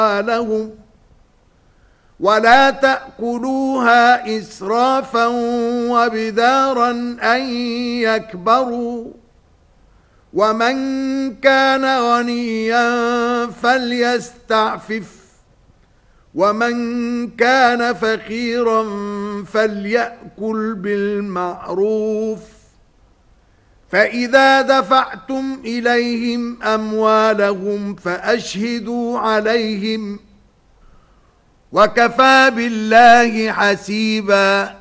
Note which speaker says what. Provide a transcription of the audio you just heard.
Speaker 1: لهم ولا تأكلوها إسرافا وبدارا أن يكبروا ومن كان غنيا فليستعفف ومن كان فقيرا فليأكل بالمعروف فإذا دفعتم إليهم أموالهم فأشهدوا عليهم وكفى بالله حسيبا.